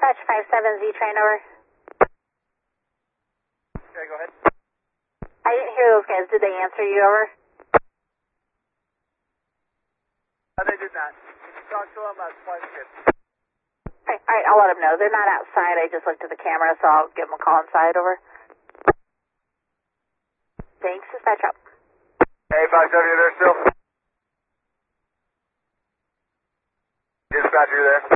Dispatch 57Z train over. Okay, go ahead. I didn't hear those guys. Did they answer you over? They did not. Can you talk to them? That's fine. Good. Alright, I'll let them know. They're not outside. I just looked at the camera, so I'll give them a call inside over. Thanks, dispatch up. Hey, 57, you there still? Dispatch, you there?